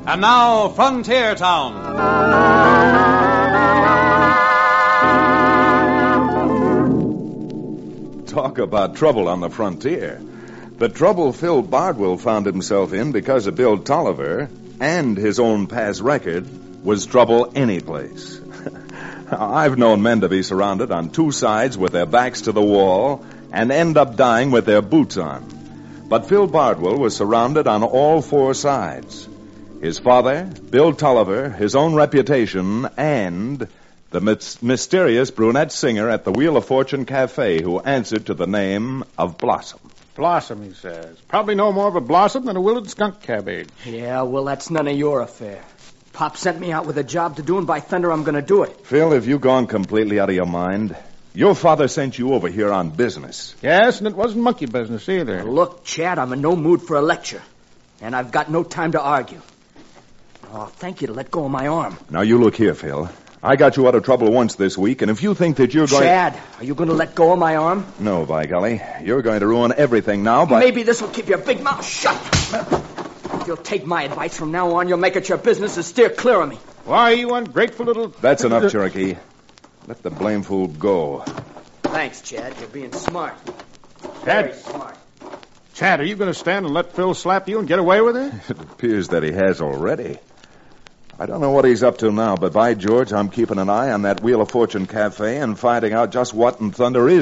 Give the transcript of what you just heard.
And now, Frontier Town. Talk about trouble on the frontier. The trouble Phil Bardwell found himself in because of Bill Tolliver and his own past record was trouble anyplace. I've known men to be surrounded on two sides with their backs to the wall and end up dying with their boots on. But Phil Bardwell was surrounded on all four sides. His father, Bill Tolliver, his own reputation, and the mysterious brunette singer at the Wheel of Fortune Cafe who answered to the name of Blossom. Blossom, he says. Probably no more of a blossom than a wilted skunk cabbage. Yeah, well, that's none of your affair. Pop sent me out with a job to do, and by thunder, I'm going to do it. Phil, have you gone completely out of your mind? Your father sent you over here on business. Yes, and it wasn't monkey business either. Look, Chad, I'm in no mood for a lecture, and I've got no time to argue. Oh, thank you to let go of my arm. Now, you look here, Phil. I got you out of trouble once this week, and if you think that you're going... Chad, are you going to let go of my arm? No, by golly. You're going to ruin everything now by... Maybe this will keep your big mouth shut. If you'll take my advice from now on, you'll make it your business to steer clear of me. Why, you ungrateful little... That's enough, Cherokee. Let the blame fool go. Thanks, Chad. You're being smart. Chad. Very smart. Chad, are you going to stand and let Phil slap you and get away with it? It appears that he has already. I don't know what he's up to now, but by George, I'm keeping an eye on that Wheel of Fortune Cafe and finding out just what in thunder is